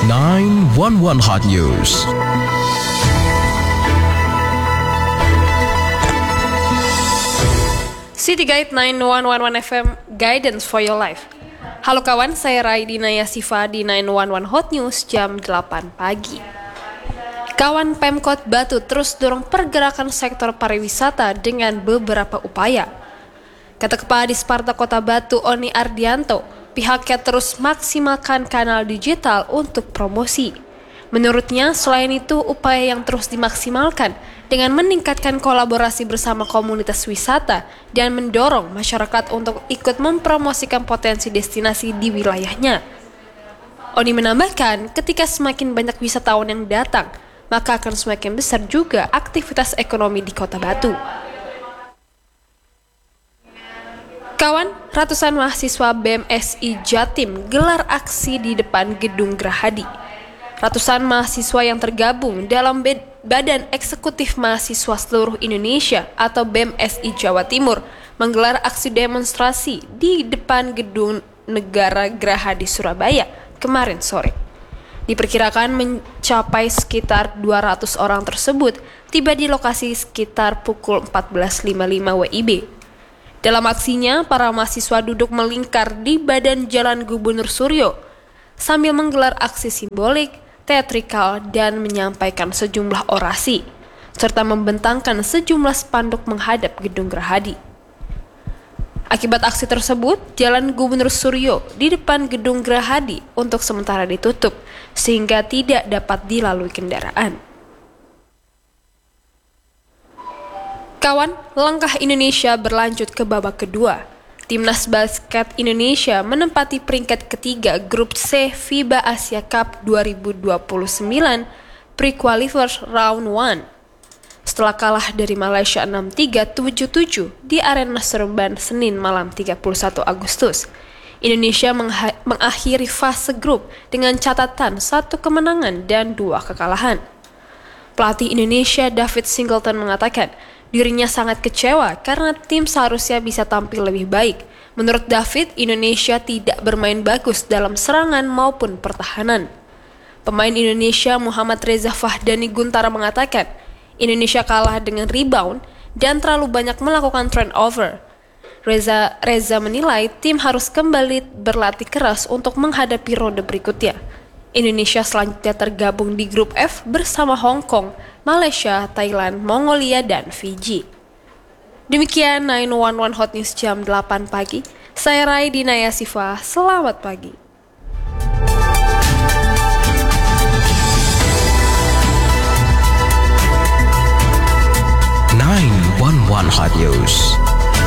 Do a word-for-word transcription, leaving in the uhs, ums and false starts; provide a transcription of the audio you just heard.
nine one one Hot News. City Guide nine one one F M, Guidance for Your Life. Halo kawan, saya Raidina Yasifa di nine one one Hot News jam delapan pagi. Kawan Pemkot Batu terus dorong pergerakan sektor pariwisata dengan beberapa upaya. Kata Kepala Disparta Kota Batu Oni Ardianto, pihaknya terus maksimalkan kanal digital untuk promosi. Menurutnya, selain itu upaya yang terus dimaksimalkan dengan meningkatkan kolaborasi bersama komunitas wisata dan mendorong masyarakat untuk ikut mempromosikan potensi destinasi di wilayahnya. Oni menambahkan, ketika semakin banyak wisatawan yang datang, maka akan semakin besar juga aktivitas ekonomi di Kota Batu. Kawan, ratusan mahasiswa B M S I Jatim gelar aksi di depan Gedung Gerahadi. Ratusan mahasiswa yang tergabung dalam Badan Eksekutif Mahasiswa Seluruh Indonesia atau B M S I Jawa Timur menggelar aksi demonstrasi di depan Gedung Negara Gerahadi Surabaya kemarin sore. Diperkirakan mencapai sekitar dua ratus orang tersebut tiba di lokasi sekitar pukul empat belas lima puluh lima W I B. Dalam aksinya, para mahasiswa duduk melingkar di badan Jalan Gubernur Suryo sambil menggelar aksi simbolik, teatrikal, dan menyampaikan sejumlah orasi, serta membentangkan sejumlah spanduk menghadap Gedung Gerahadi. Akibat aksi tersebut, Jalan Gubernur Suryo di depan Gedung Gerahadi untuk sementara ditutup, sehingga tidak dapat dilalui kendaraan. Kawan, langkah Indonesia berlanjut ke babak kedua. Timnas basket Indonesia menempati peringkat ketiga Grup C FIBA Asia Cup dua ribu dua puluh sembilan Pre-Qualifiers Round satu. Setelah kalah dari Malaysia enam tiga tujuh tujuh di Arena Seremban Senin malam tiga puluh satu Agustus, Indonesia mengha- mengakhiri fase grup dengan catatan satu kemenangan dan dua kekalahan. Pelatih Indonesia David Singleton mengatakan, dirinya sangat kecewa karena tim seharusnya bisa tampil lebih baik. Menurut David, Indonesia tidak bermain bagus dalam serangan maupun pertahanan. Pemain Indonesia Muhammad Reza Fahdani Guntara mengatakan, Indonesia kalah dengan rebound dan terlalu banyak melakukan turnover. Reza, Reza menilai tim harus kembali berlatih keras untuk menghadapi ronde berikutnya. Indonesia selanjutnya tergabung di grup F bersama Hong Kong, Malaysia, Thailand, Mongolia, dan Fiji. Demikian nine one one Hot News jam delapan pagi. Saya Raidina Yasifa, selamat pagi. nine one one Hot News.